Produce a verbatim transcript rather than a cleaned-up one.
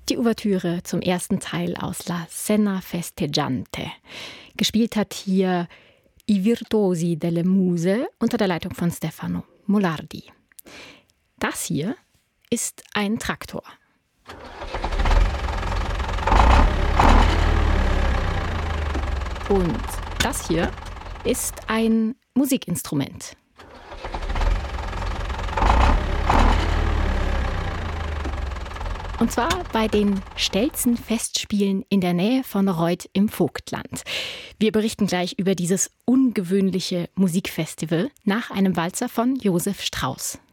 Die Ouvertüre zum ersten Teil aus La Scena Festeggiante. Gespielt hat hier I Virtuosi delle Muse unter der Leitung von Stefano Molardi. Das hier ist ein Traktor. Und das hier ist ein Musikinstrument. Und zwar bei den Stelzen-Festspielen in der Nähe von Reuth im Vogtland. Wir berichten gleich über dieses ungewöhnliche Musikfestival nach einem Walzer von Josef Strauss.